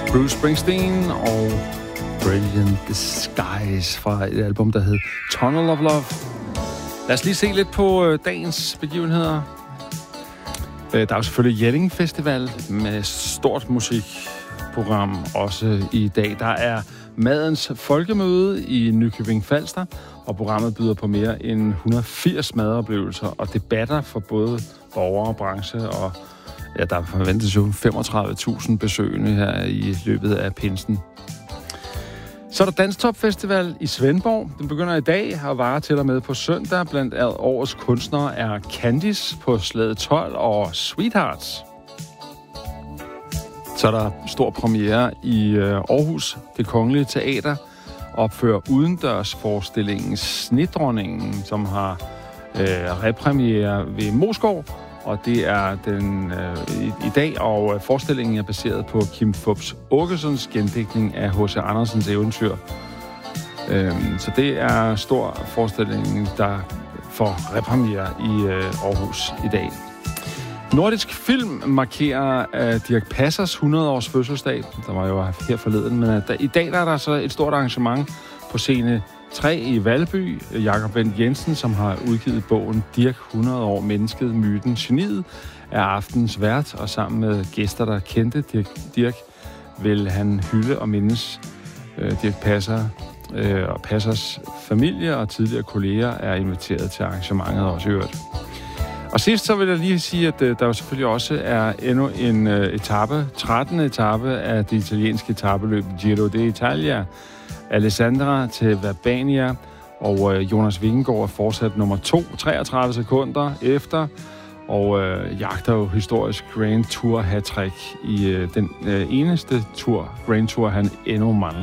Bruce Springsteen og Brilliant Disguise fra et album, der hed Tunnel of Love. Lad os lige se lidt på dagens begivenheder. Der er jo selvfølgelig Jelling Festival med stort musikprogram også i dag. Der er Madens Folkemøde i Nykøbing Falster, og programmet byder på mere end 180 madoplevelser og debatter for både borgere og branche, og ja, der forventes jo 35.000 besøgende her i løbet af pinsen. Så er der Danstop Festival i Svendborg. Den begynder i dag og varer til og med på søndag. Blandt årets kunstnere er Candice på Slade 12 og Sweethearts. Så er der stor premiere i Aarhus. Det Kongelige Teater opfører udendørsforestillingen Snedronningen, som har repremiere ved Moskov. Og det er den i dag, og forestillingen er baseret på Kim Fupz Aakersons gendigtning af H.C. Andersens eventyr. Så det er stor forestilling, der får repremiere i Aarhus i dag. Nordisk Film markerer Dirch Passers 100-års fødselsdag. Der var jo her forleden, men i dag der er der så et stort arrangement på scene 3 i Valby. Jakob Wendt Jensen, som har udgivet bogen Dirch 100 år, mennesket, myten, geniet, er aftens vært, og sammen med gæster, der kendte Dirch, vil han hylde og mindes Dirch Passer, og Passers familie og tidligere kolleger er inviteret til arrangementet også i øvrigt. Og sidst så vil jeg lige sige, at der jo selvfølgelig også er endnu en etape, 13. etape af det italienske etapeløb Giro d'Italia. Alessandra til Verbania, og Jonas Vingegaard er fortsat nummer 2, 33 sekunder efter, og jagter jo historisk Grand Tour hat-trick i den eneste Grand Tour, han endnu mangler.